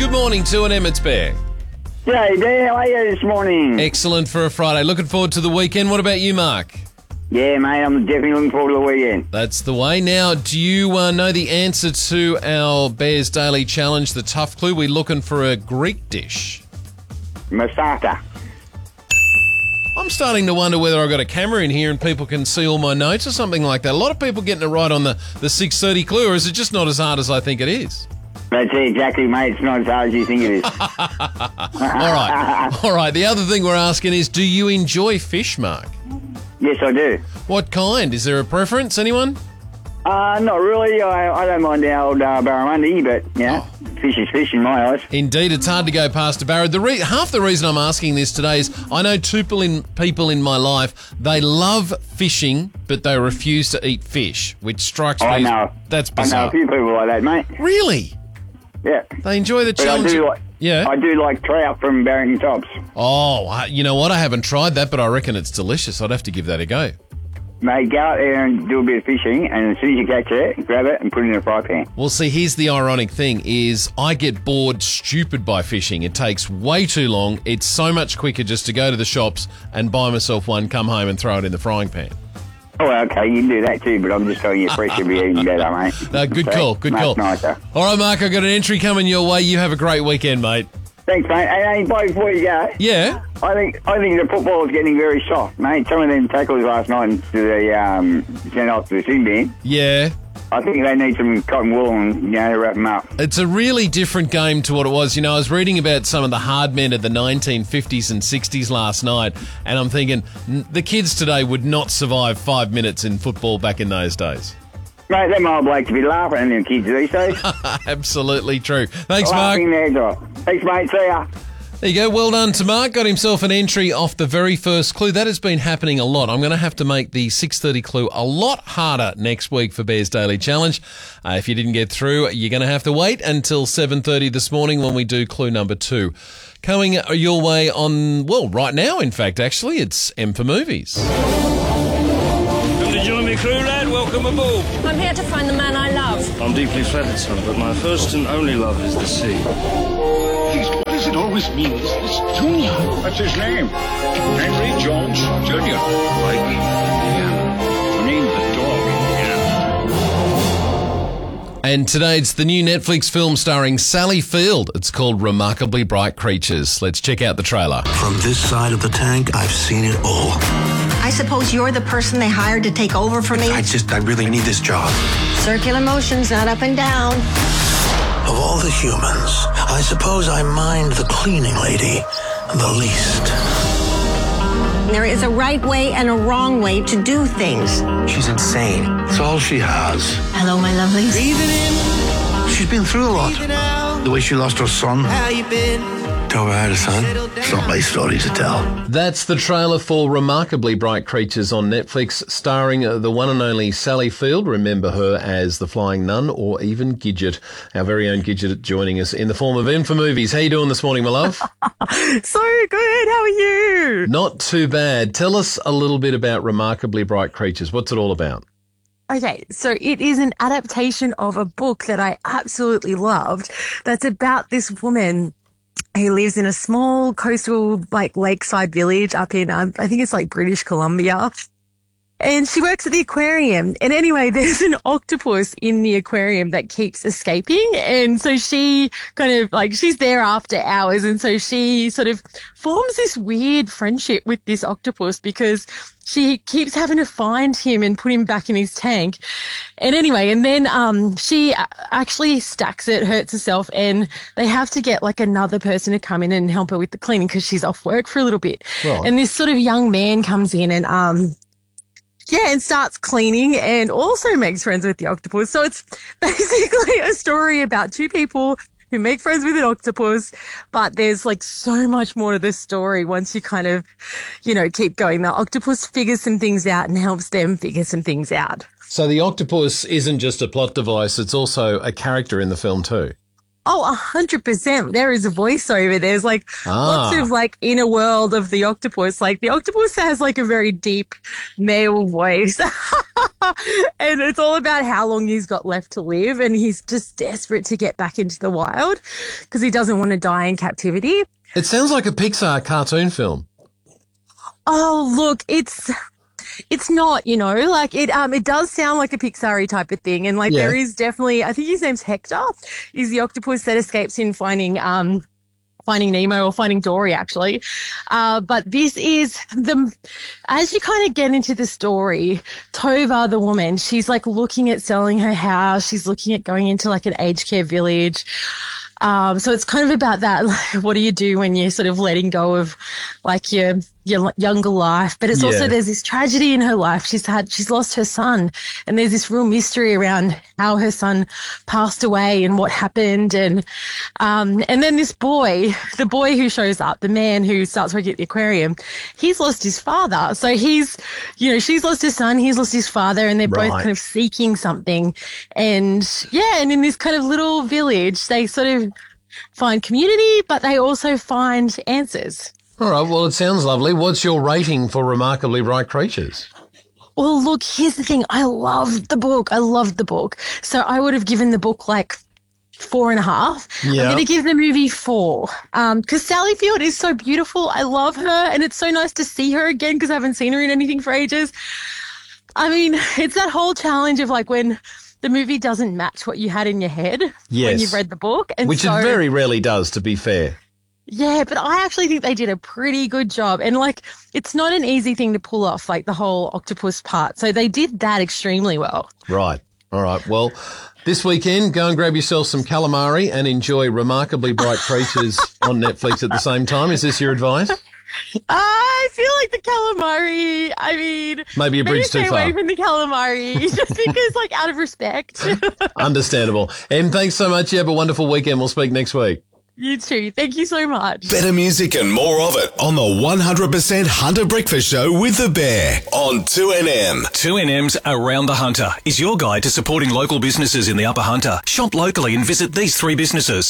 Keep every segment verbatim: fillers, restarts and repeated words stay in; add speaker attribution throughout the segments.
Speaker 1: Good morning to an Emmett's Bear.
Speaker 2: G'day, Dad. How are you this morning?
Speaker 1: Excellent for a Friday. Looking forward to the weekend. What about you, Mark?
Speaker 2: Yeah, mate, I'm definitely looking forward to the weekend.
Speaker 1: That's the way. Now, do you uh, know the answer to our Bears Daily Challenge, the tough clue? We're looking for a Greek dish.
Speaker 2: Moussaka.
Speaker 1: I'm starting to wonder whether I've got a camera in here and people can see all my notes or something like that. A lot of people getting it right on the, the six thirty clue, or is it just not as hard as I think it is?
Speaker 2: That's it, exactly, mate. It's not as hard as you think it is.
Speaker 1: All right. All right. The other thing we're asking is, do you enjoy fish, Mark?
Speaker 2: Yes, I do.
Speaker 1: What kind? Is there a preference? Anyone?
Speaker 2: Uh, not really. I, I don't mind the old uh, barramundi, but, yeah, oh. Fish is fish in my eyes.
Speaker 1: Indeed, it's hard to go past a barra. The re- half the reason I'm asking this today is I know two people in, people in my life, they love fishing, but they refuse to eat fish, which strikes me.
Speaker 2: I know.
Speaker 1: That's bizarre.
Speaker 2: I know a few people like that, mate.
Speaker 1: Really?
Speaker 2: Yeah.
Speaker 1: They enjoy the
Speaker 2: but
Speaker 1: challenge.
Speaker 2: I do like,
Speaker 1: yeah.
Speaker 2: I do like trout from Barrington Tops.
Speaker 1: Oh, you know what? I haven't tried that, but I reckon it's delicious. I'd have to give that a go.
Speaker 2: Mate, go out there and do a bit of fishing, and as soon as you catch it, grab it and put it in a fry pan.
Speaker 1: Well, see, here's the ironic thing is I get bored stupid by fishing. It takes way too long. It's so much quicker just to go to the shops and buy myself one, come home and throw it in the frying pan.
Speaker 2: Oh, okay, you can do that too, but I'm just telling you fresh would be even better, mate.
Speaker 1: No, good
Speaker 2: okay?
Speaker 1: call, good
Speaker 2: Much
Speaker 1: call.
Speaker 2: nicer.
Speaker 1: All right, Mark, I've got an entry coming your way. You have a great weekend, mate.
Speaker 2: Thanks, mate. Hey, hey, boy, before you go,
Speaker 1: yeah,
Speaker 2: I think I think the football is getting very soft, mate. Some of them tackles last night into the um, sent off to the sin bin.
Speaker 1: Yeah.
Speaker 2: I think they need some cotton wool and, you know, to wrap them up.
Speaker 1: It's a really different game to what it was. You know, I was reading about some of the hard men of the nineteen fifties and sixties last night, and I'm thinking the kids today would not survive five minutes in football back in those days.
Speaker 2: Mate, them old blokes would be laughing at them kids these days.
Speaker 1: Absolutely true. Thanks,
Speaker 2: laughing
Speaker 1: Mark.
Speaker 2: Their job. Thanks, mate. See ya.
Speaker 1: There you go. Well done to Mark. Got himself an entry off the very first clue. That has been happening a lot. I'm going to have to make the six thirty clue a lot harder next week for Bears Daily Challenge. Uh, if you didn't get through, you're going to have to wait until seven thirty this morning when we do clue number two. Coming your way on, well, right now, in fact, actually, it's M for Movies.
Speaker 3: Come to join me, crew lad. Welcome aboard.
Speaker 4: I'm here to find the man I love.
Speaker 3: I'm deeply flattered, son, but my first and only love is the sea.
Speaker 5: Please, what does it always mean? Is this Junior?
Speaker 2: What's his name?
Speaker 5: Henry Jones Junior Like, yeah. I mean, the dog. Yeah.
Speaker 1: And today it's the new Netflix film starring Sally Field. It's called Remarkably Bright Creatures. Let's check out the trailer.
Speaker 6: From this side of the tank, I've seen it all.
Speaker 7: I suppose you're the person they hired to take over for me?
Speaker 6: I just, I really need this job.
Speaker 7: Circular motions, not up and down.
Speaker 6: Of all the humans, I suppose I mind the cleaning lady the least.
Speaker 7: There is a right way and a wrong way to do things.
Speaker 6: She's insane. It's all she has.
Speaker 7: Hello, my lovelies.
Speaker 6: She's been through a lot. The way she lost her son. How you been? Tell her I had a son. It's not my story to tell.
Speaker 1: That's the trailer for Remarkably Bright Creatures on Netflix, starring the one and only Sally Field. Remember her as the Flying Nun or even Gidget. Our very own Gidget joining us in the form of M for Movies. How you doing this morning, my love?
Speaker 8: So good. How are you?
Speaker 1: Not too bad. Tell us a little bit about Remarkably Bright Creatures. What's it all about?
Speaker 8: Okay, so it is an adaptation of a book that I absolutely loved that's about this woman who lives in a small coastal, like, lakeside village up in, um, I think it's like British Columbia. And she works at the aquarium. And anyway, there's an octopus in the aquarium that keeps escaping. And so she kind of like, she's there after hours. And so she sort of forms this weird friendship with this octopus because she keeps having to find him and put him back in his tank. And anyway, and then um she actually stacks it, hurts herself, and they have to get like another person to come in and help her with the cleaning because she's off work for a little bit. Right. And this sort of young man comes in and um yeah, and starts cleaning and also makes friends with the octopus. So it's basically a story about two people who make friends with an octopus, but there's like so much more to this story once you kind of, you know, keep going. The octopus figures some things out and helps them figure some things out.
Speaker 1: So the octopus isn't just a plot device, it's also a character in the film too.
Speaker 8: Oh, a hundred percent. There is a voiceover. There's like
Speaker 1: Ah.
Speaker 8: lots of like inner world of the octopus. Like the octopus has like a very deep male voice. And it's all about how long he's got left to live, and he's just desperate to get back into the wild because he doesn't want to die in captivity.
Speaker 1: It sounds like a Pixar cartoon film.
Speaker 8: Oh, look, it's it's not, you know, like it um it does sound like a Pixar-y type of thing. And like
Speaker 1: Yeah.
Speaker 8: there is definitely, I think his name's Hector, is the octopus that escapes in finding um Finding Nemo or Finding Dory, actually. Uh, but this is the, as you kind of get into the story, Tova, the woman, she's like looking at selling her house. She's looking at going into like an aged care village. Um, so it's kind of about that. Like, what do you do when you're sort of letting go of like your, your younger life? But it's
Speaker 1: Yeah.
Speaker 8: also, there's this tragedy in her life. She's had, she's lost her son, and there's this real mystery around how her son passed away and what happened. And, um, and then this boy, the boy who shows up, the man who starts working at the aquarium, he's lost his father. So he's, you know, she's lost his son, he's lost his father, and they're both
Speaker 1: Right.
Speaker 8: kind of seeking something. And yeah, and in this kind of little village, they sort of find community, but they also find answers.
Speaker 1: All right, well, it sounds lovely. What's your rating for Remarkably Bright Creatures?
Speaker 8: Well, look, here's the thing. I loved the book. I loved the book. So I would have given the book like four and a half.
Speaker 1: Yeah.
Speaker 8: I'm going to give the movie four. Um, because Sally Field is so beautiful. I love her, and it's so nice to see her again because I haven't seen her in anything for ages. I mean, it's that whole challenge of like when the movie doesn't match what you had in your head
Speaker 1: Yes.
Speaker 8: when you've read the book. And
Speaker 1: Which
Speaker 8: so,
Speaker 1: it very rarely does, to be fair.
Speaker 8: yeah, but I actually think they did a pretty good job. And like, it's not an easy thing to pull off, like the whole octopus part. So they did that extremely well.
Speaker 1: Right. All right. Well, this weekend, go and grab yourself some calamari and enjoy Remarkably Bright Creatures on Netflix at the same time. Is this your advice?
Speaker 8: I feel like the calamari, I mean,
Speaker 1: Maybe a bridge
Speaker 8: stay
Speaker 1: too far.
Speaker 8: away from the calamari just because, like, out of respect.
Speaker 1: Understandable. Em, thanks so much. You have a wonderful weekend. We'll speak next week.
Speaker 8: You too. Thank you so much.
Speaker 9: Better music and more of it on the one hundred percent Hunter Breakfast Show with The Bear on two N M.
Speaker 10: two N M's Around the Hunter is your guide to supporting local businesses in the Upper Hunter. Shop locally and visit these three businesses.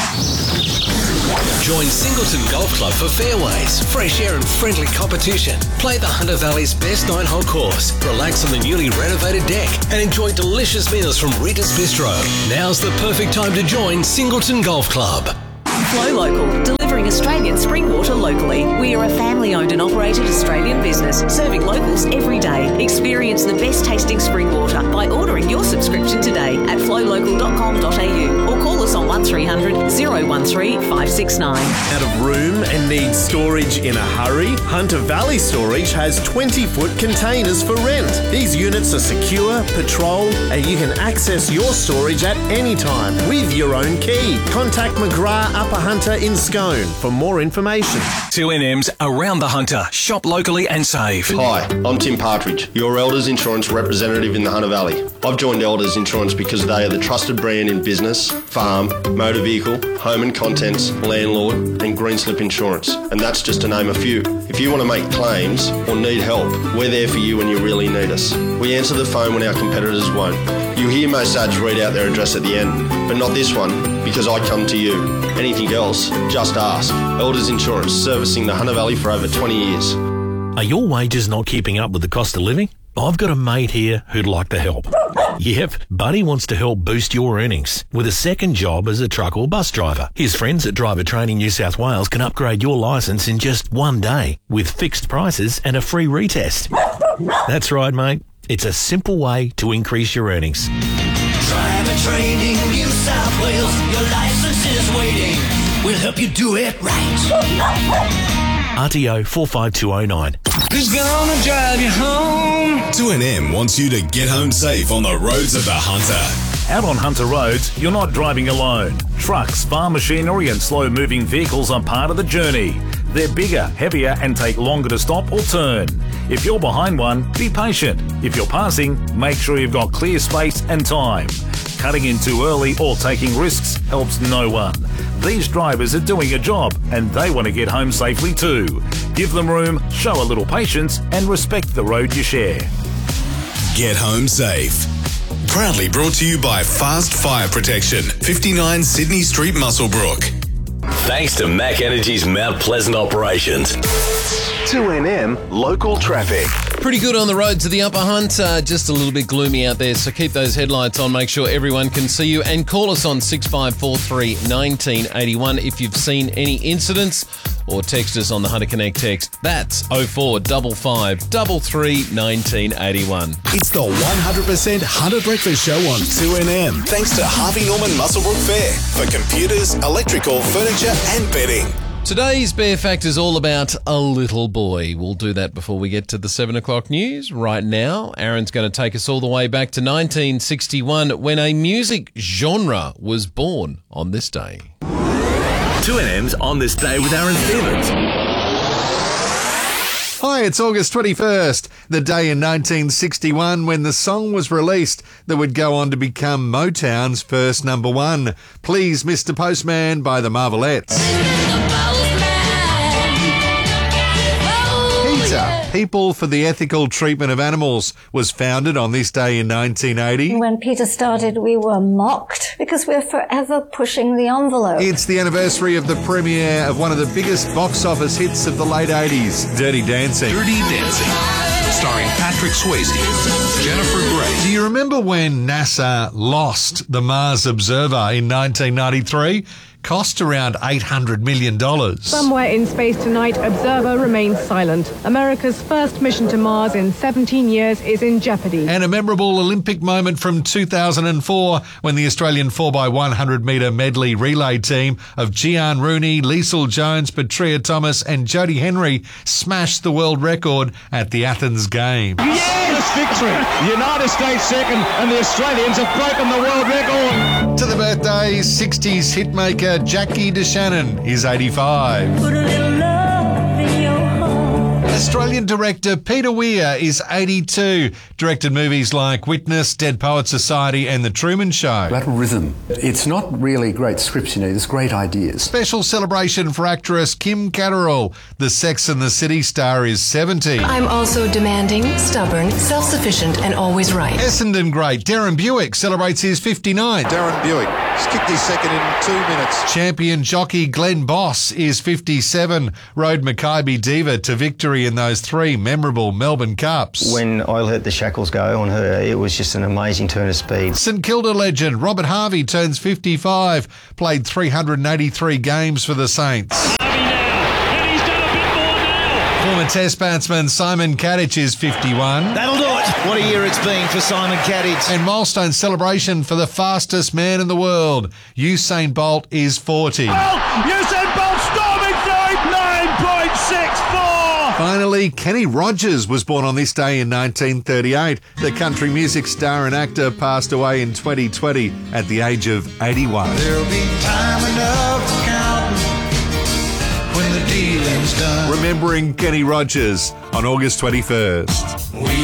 Speaker 11: Join Singleton Golf Club for fairways, fresh air and friendly competition. Play the Hunter Valley's best nine-hole course, relax on the newly renovated deck and enjoy delicious meals from Rita's Bistro. Now's the perfect time to join Singleton Golf Club.
Speaker 12: Flow Local, delivering Australian spring water locally. We are a family-owned and operated Australian business serving locals every day. Experience the best tasting spring water by ordering your subscription today at flow local dot com dot a u or call us on one three hundred, oh one three, five six nine.
Speaker 13: Out of room and need storage in a hurry? Hunter Valley Storage has twenty-foot containers for rent. These units are secure, patrolled, and you can access your storage at any time with your own key. Contact McGrath Upper Hunter in Scone for more information.
Speaker 10: two N M's Around the Hunter. Shop locally and save.
Speaker 14: Hi, I'm Tim Partridge, your Elders Insurance representative in the Hunter Valley. I've joined Elders Insurance because they are the trusted brand in business, farm, motor vehicle, home and contents, landlord and green slip insurance. And that's just to name a few. If you want to make claims or need help, we're there for you when you really need us. We answer the phone when our competitors won't. You hear most ads read out their address at the end, but not this one, because I come to you. Anything else, just ask. Elders Insurance, servicing the Hunter Valley for over twenty years.
Speaker 15: Are your wages not keeping up with the cost of living? I've got a mate here who'd like to help. Yep, Buddy wants to help boost your earnings with a second job as a truck or bus driver. His friends at Driver Training New South Wales can upgrade your licence in just one day with fixed prices and a free retest. That's right, mate. It's a simple way to increase your earnings.
Speaker 16: Driver Training New South Wales, your license is waiting. We'll help you do it right.
Speaker 15: R T O four five two oh nine.
Speaker 16: Who's gonna drive you home?
Speaker 9: two N M wants you to get home safe on the roads of the Hunter.
Speaker 17: Out on Hunter roads, you're not driving alone. Trucks, farm machinery and slow-moving vehicles are part of the journey. They're bigger, heavier and take longer to stop or turn. If you're behind one, be patient. If you're passing, make sure you've got clear space and time. Cutting in too early or taking risks helps no one. These drivers are doing a job and they want to get home safely too. Give them room, show a little patience and respect the road you share.
Speaker 9: Get home safe. Proudly brought to you by Fast Fire Protection, fifty-nine Sydney Street, Muswellbrook.
Speaker 11: Thanks to Mac Energy's Mount Pleasant operations.
Speaker 9: two N M Local Traffic.
Speaker 1: Pretty good on the road to the Upper Hunt. Uh, just a little bit gloomy out there, so keep those headlights on. Make sure everyone can see you. And call us on six five four three, one nine eight one if you've seen any incidents, or text us on the Hunter Connect text. That's oh four five five, three three, one nine eight one.
Speaker 9: It's the one hundred percent Hunter Breakfast Show on two N M. Thanks to Harvey Norman Muswellbrook Fair for computers, electrical, furniture and bedding.
Speaker 1: Today's Bear Fact is all about a little boy. We'll do that before we get to the seven o'clock news. Right now, Aaron's going to take us all the way back to nineteen sixty-one when a music genre was born on this day.
Speaker 18: two N M's On This Day with Aaron Stevens.
Speaker 19: Hi, it's August twenty-first, the day in nineteen sixty-one when the song was released that would go on to become Motown's first number one, Please Mister Postman by the Marvelettes. PETA, People for the Ethical Treatment of Animals, was founded on this day in nineteen eighty.
Speaker 20: When PETA started, we were mocked because we're forever pushing the envelope.
Speaker 19: It's the anniversary of the premiere of one of the biggest box office hits of the late eighties, Dirty Dancing.
Speaker 9: Dirty Dancing, starring Patrick Swayze, Jennifer Grey.
Speaker 19: Do you remember when NASA lost the Mars Observer in nineteen ninety-three? Cost around eight hundred million dollars.
Speaker 21: Somewhere in space tonight, Observer remains silent. America's first mission to Mars in seventeen years is in jeopardy.
Speaker 19: And a memorable Olympic moment from two thousand four when the Australian four by one hundred metre medley relay team of Gian Rooney, Liesl Jones, Petria Thomas and Jodie Henry smashed the world record at the Athens Games.
Speaker 22: Yes, victory! The United States second and the Australians have broken the world record.
Speaker 19: To the birthday, sixties hitmaker Jackie DeShannon is eighty-five.
Speaker 16: Put a little love in your heart.
Speaker 19: Australian director Peter Weir is eighty-two. Directed movies like Witness, Dead Poets Society and The Truman Show.
Speaker 23: That rhythm. It's not really great scripts, you know, there's great ideas.
Speaker 19: Special celebration for actress Kim Cattrall. The Sex and the City star is seventy.
Speaker 24: I'm also demanding, stubborn, self-sufficient and always right.
Speaker 19: Essendon great Darren Buick celebrates his fifty-ninth.
Speaker 25: Darren Buick has kicked his second in two minutes.
Speaker 19: Champion jockey Glenn Boss is fifty-seven. Rode Makybe Diva to victory in those three memorable Melbourne Cups.
Speaker 26: When I let the shackles go on her, it was just an amazing turn of speed.
Speaker 19: St Kilda legend Robert Harvey turns fifty-five. Played three hundred eighty-three games for the Saints. Former Test batsman Simon Kadich is fifty-one.
Speaker 22: That'll do it. What a year it's been for Simon Kadich.
Speaker 19: And milestone celebration for the fastest man in the world. Usain Bolt is forty.
Speaker 22: Oh, Usain Bolt storming through nine point six four.
Speaker 19: Finally, Kenny Rogers was born on this day in nineteen thirty-eight. The country music star and actor passed away in twenty twenty at the age of eighty-one.
Speaker 16: There'll be time enough for counting when the dealing's done.
Speaker 19: Remembering Kenny Rogers on August twenty-first.
Speaker 16: We